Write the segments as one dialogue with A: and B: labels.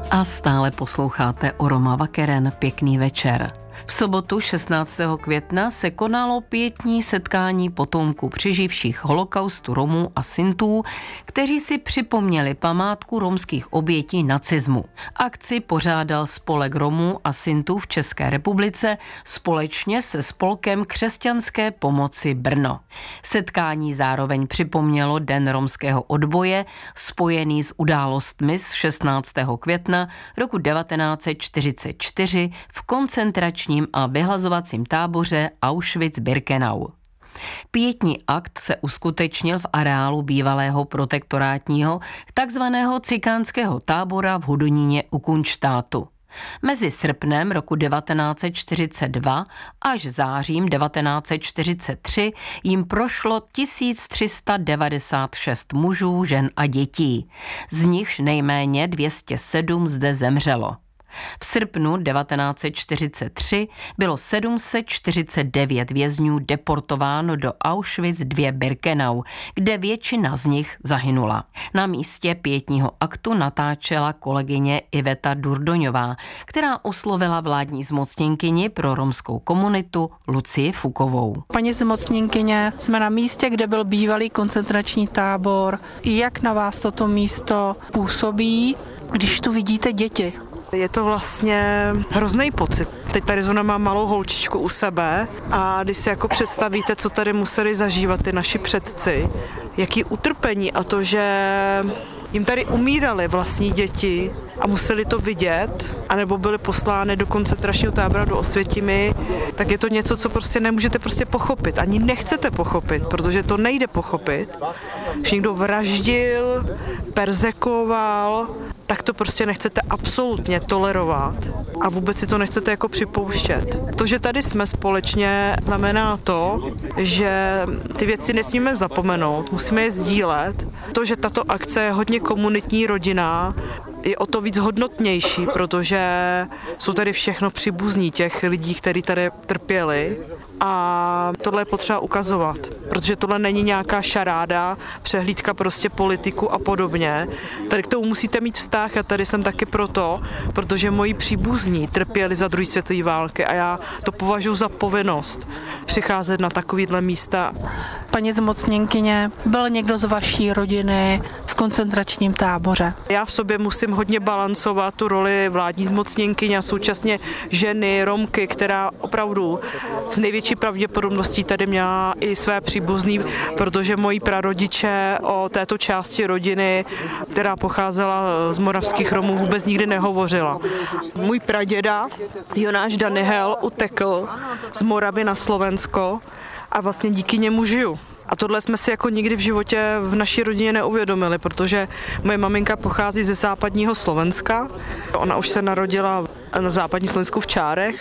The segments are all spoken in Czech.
A: A stále posloucháte Oroma Vakeren. Pěkný večer. V sobotu 16. května se konalo pietní setkání potomků přeživších holokaustu Romů a Sintů, kteří si připomněli památku romských obětí nacismu. Akci pořádal Spolek Romů a Sintů v České republice společně se Spolkem křesťanské pomoci Brno. Setkání zároveň připomnělo Den romského odboje, spojený s událostmi z 16. května roku 1944 v koncentračním a vyhlazovacím táboře Auschwitz-Birkenau. Pietní akt se uskutečnil v areálu bývalého protektorátního takzvaného cikánského tábora v Hodoníně u Kunštátu. Mezi srpnem roku 1942 až zářím 1943 jim prošlo 1396 mužů, žen a dětí. Z nichž nejméně 207 zde zemřelo. V srpnu 1943 bylo 749 vězňů deportováno do Auschwitz-II-Birkenau, kde většina z nich zahynula. Na místě pietního aktu natáčela kolegyně Iveta Durdoňová, která oslovila vládní zmocněnkyni pro romskou komunitu Lucii Fukovou.
B: Paní zmocněnkyně, jsme na místě, kde byl bývalý koncentrační tábor. Jak na vás toto místo působí, když tu vidíte děti?
C: Je to vlastně hrozný pocit. Teď tady zrovna mám malou holčičku u sebe a když si jako představíte, co tady museli zažívat ty naši předci, jaký utrpení a to, že jim tady umírali vlastní děti a museli to vidět, anebo byly poslány do koncentračního tábora do Osvětimi, tak je to něco, co prostě nemůžete prostě pochopit. Ani nechcete pochopit, protože to nejde pochopit. Když někdo vraždil, perzekoval, tak to prostě nechcete absolutně tolerovat a vůbec si to nechcete jako připouštět. To, že tady jsme společně, znamená to, že ty věci nesmíme zapomenout, musíme je sdílet. To, že tato akce je hodně komunitní, rodinná, je o to víc hodnotnější, protože jsou tady všechno příbuzní těch lidí, kteří tady trpěli a tohle je potřeba ukazovat, protože tohle není nějaká šaráda, přehlídka prostě politiku a podobně. Tady k tomu musíte mít vztah a tady jsem taky proto, protože moji příbuzní trpěli za druhé světové války a já to považuji za povinnost přicházet na takovýhle místa.
B: Paní zmocněnkyně, byl někdo z vaší rodiny v koncentračním táboře?
C: Já v sobě musím hodně balancovat tu roli vládní zmocněnkyně a současně ženy, Romky, která opravdu z největší pravděpodobností tady měla i své příbuzný, protože moji prarodiče o této části rodiny, která pocházela z moravských Romů, vůbec nikdy nehovořila. Můj praděda Jonáš Danyhel utekl z Moravy na Slovensko a vlastně díky němu žiju. A tohle jsme si jako nikdy v životě v naší rodině neuvědomili, protože moje maminka pochází ze západního Slovenska. Ona už se narodila v západní Slovensku v Čárech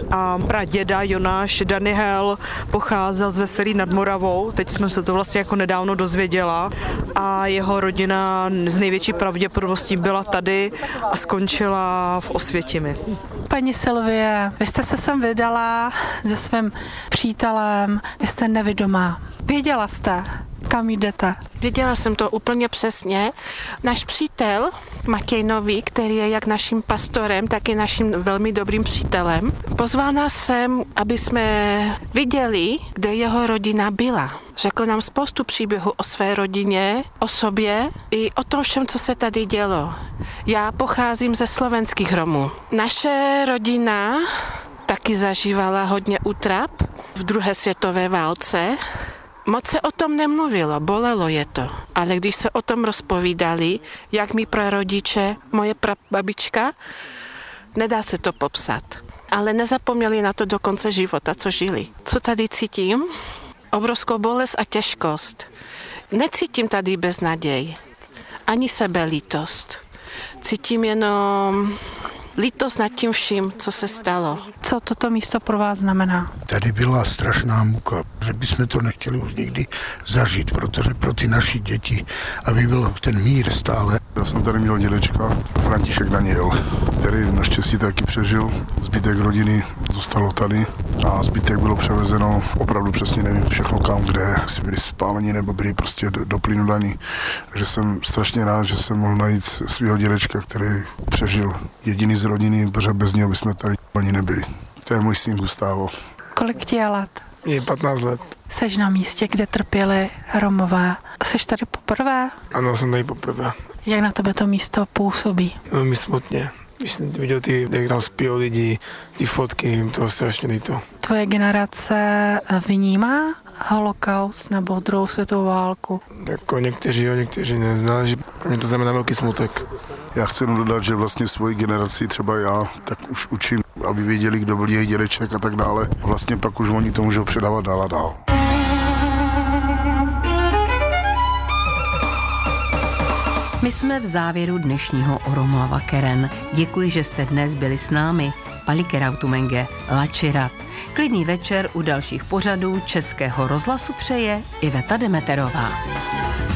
C: a praděda Jonáš Danyhel pocházel z Veselí nad Moravou. Teď jsme se to vlastně jako nedávno dozvěděla a jeho rodina z největší pravděpodobností byla tady a skončila v Osvětimi.
B: Paní Sylvie, vy jste se sem vydala se svým přítelem, vy jste nevidomá. Věděla jste, kam jdete?
D: Věděla jsem to úplně přesně. Náš přítel Matěj Nový, který je jak naším pastorem, tak i naším velmi dobrým přítelem, pozval nás sem, aby jsme viděli, kde jeho rodina byla. Řekl nám spoustu příběhů o své rodině, o sobě i o tom všem, co se tady dělo. Já pocházím ze slovenských Romů. Naše rodina taky zažívala hodně útrap v druhé světové válce. Moc se o tom nemluvilo, bolelo je to. Ale když se o tom rozpovídali, jak mi prarodiče, moje prababička, nedá se to popsat. Ale nezapomněli na to do konce života, co žili. Co tady cítím? Obrovskou bolest a těžkost. Necítím tady beznaděj, ani sebelítost. Cítím jenom lítost nad tím vším, co se stalo.
B: Co toto místo pro vás znamená?
E: Tady byla strašná muka, že bychom to nechtěli už nikdy zažít, protože pro ty naši děti, aby byl ten mír stále.
F: Já jsem tady měl dědečka, František Daniel,
E: který naštěstí taky přežil. Zbytek rodiny zůstalo tady a zbytek bylo převezeno, opravdu přesně nevím všechno kam, kde si byli spáleni nebo byli prostě do plynu daní. Takže jsem strašně rád, že jsem mohl najít svého dědečka, který přežil, jediný z rodiny, protože bez něho bychom tady ani nebyli. To je můj syn Gustavo.
B: Kolik ti je let?
F: Je 15 let.
B: Seš na místě, kde trpěli Romové. Seš tady poprvé?
F: Ano, jsem tady poprvé.
B: Jak na tebe to místo působí?
F: Velmi smutně. Když jsem viděl jak tam spí lidi, ty fotky, to je strašně líto.
B: Tvoje generace vnímá holokaust nebo druhou světovou válku?
F: Jako někteří ne. Záleží. Pro mě to znamená velký smutek.
E: Já chci jenom dodat, že vlastně svoji generaci, třeba já, tak už učím, aby věděli, kdo byl jejich dědeček a tak dále. A vlastně pak už oni to můžou předávat dál a dál.
A: My jsme v závěru dnešního Oromava Keren. Děkuji, že jste dnes byli s námi. Palikerautumenge, Lačirat. Klidný večer u dalších pořadů Českého rozhlasu přeje Iveta Demeterová.